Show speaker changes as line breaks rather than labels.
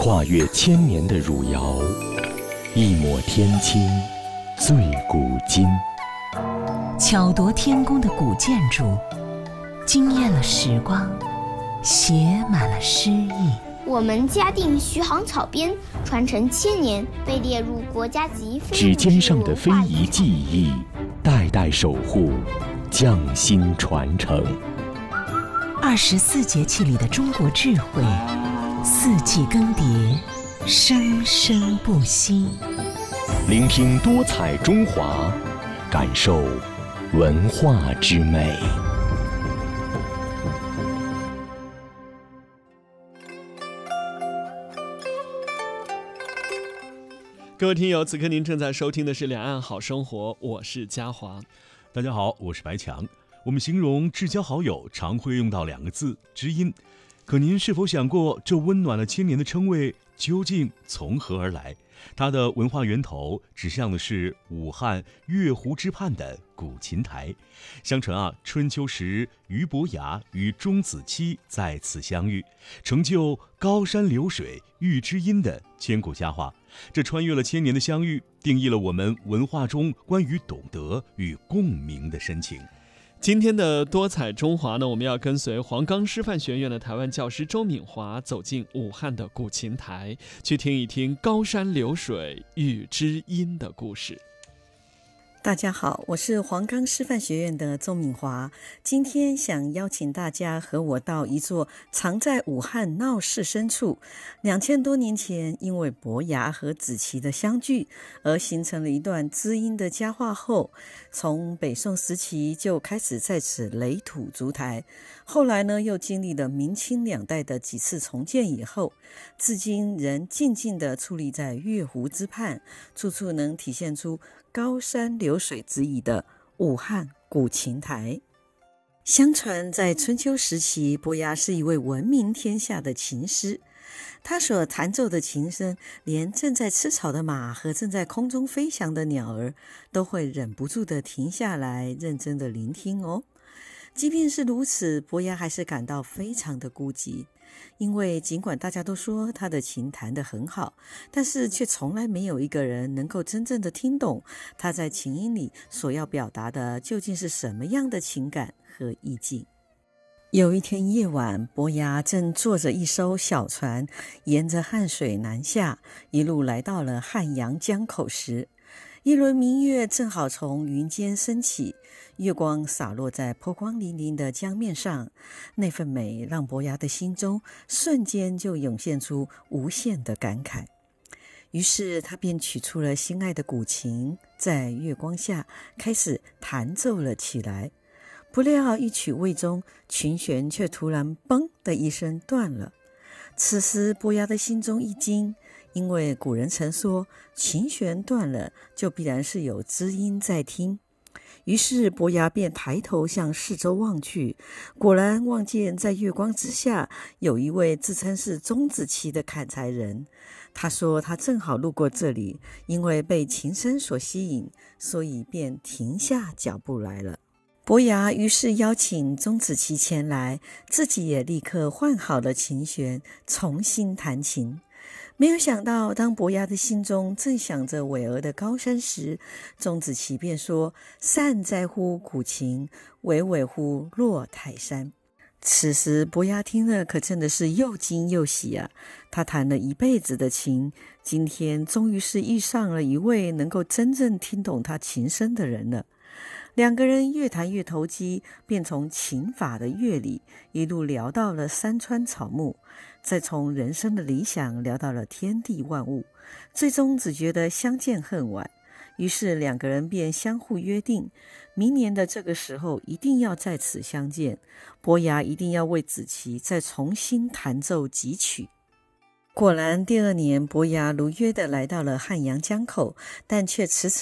跨越千年的汝窑，一抹天青，醉古今。
巧夺天工的古建筑，惊艳了时光，写满了诗意。
我们嘉定徐杭草编传承千年，被列入国家级非
指尖上的非遗技艺，代代守护，匠心传承。
24节气里的中国智慧，四季更迭，生生不息。
聆听多彩中华，感受文化之美。
各位听友，此刻您正在收听的是《两岸好生活》，我是嘉华。
大家好，我是白强。我们形容至交好友常会用到2个字知音，可您是否想过，这温暖了千年的称谓究竟从何而来？它的文化源头指向的是武汉月湖之畔的古琴台。相传春秋时俞伯牙与钟子期在此相遇，成就高山流水遇知音的千古佳话。这穿越了千年的相遇，定义了我们文化中关于懂得与共鸣的深情。
今天的多彩中华呢，我们要跟随黄冈师范学院的台湾教师周敏华走进武汉的古琴台，去听一听高山流水遇知音的故事。
大家好，我是黄冈师范学院的周敏华，今天想邀请大家和我到一座藏在武汉闹市深处，2000多年前因为伯牙和子期的相聚而形成了一段知音的佳话后，从北宋时期就开始在此垒土筑台，后来呢又经历了明清2代的几次重建以后，至今仍静静地矗立在月湖之畔，处处能体现出高山流水之意的武汉古琴台。相传在春秋时期，伯牙是一位闻名天下的琴师，他所弹奏的琴声，连正在吃草的马和正在空中飞翔的鸟儿都会忍不住地停下来认真地聆听哦。即便是如此，伯牙还是感到非常的孤寂，因为尽管大家都说他的琴弹得很好，但是却从来没有一个人能够真正的听懂他在琴音里所要表达的究竟是什么样的情感和意境。有一天夜晚，伯牙正坐着一艘小船，沿着汉水南下，一路来到了汉阳江口时，一轮明月正好从云间升起，月光洒落在波光粼粼的江面上，那份美让伯牙的心中瞬间就涌现出无限的感慨。于是他便取出了心爱的古琴，在月光下开始弹奏了起来。不料一曲未终，琴弦却突然嘣的一声断了。此时伯牙的心中一惊，因为古人曾说，琴弦断了，就必然是有知音在听。于是伯牙便抬头向四周望去，果然望见在月光之下，有一位自称是钟子期的砍柴人。他说他正好路过这里，因为被琴声所吸引，所以便停下脚步来了。伯牙于是邀请钟子期前来，自己也立刻换好了琴弦，重新弹琴。没有想到，当伯牙的心中正想着巍峨的高山时，钟子期便说：“善哉乎古琴，巍巍乎若泰山。”此时伯牙听了可真的是又惊又喜啊！他弹了一辈子的琴，今天终于是遇上了一位能够真正听懂他琴声的人了。2个人越谈越投机，便从琴法的乐理一路聊到了山川草木，再从人生的理想聊到了天地万物，最终只觉得相见恨晚。于是2个人便相互约定，明年的这个时候一定要在此相见，伯牙一定要为子期再重新弹奏几曲。果然第2年，伯牙如约的来到了汉阳江口，但却迟迟